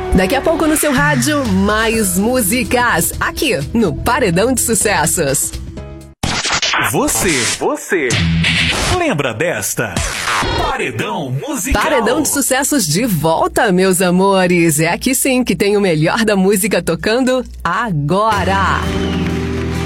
Daqui a pouco no seu rádio, mais músicas, aqui no Paredão de Sucessos. Você lembra desta? Paredão Musical. Paredão de Sucessos de volta, meus amores. É aqui sim que tem o melhor da música tocando agora.